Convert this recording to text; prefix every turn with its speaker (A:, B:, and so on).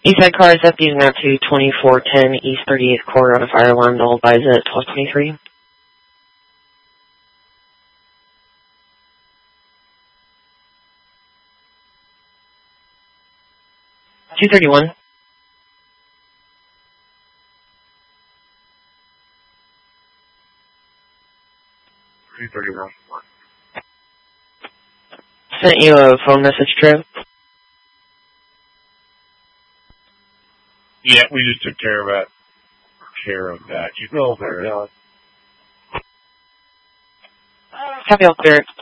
A: Eastside car is up using out to 2410 East 38th Court on a fire alarm. They'll advise it at 1223. 231. Sent you a phone message, Trev.
B: Yeah, we just took care of that. You go there.
A: Copy, all clear.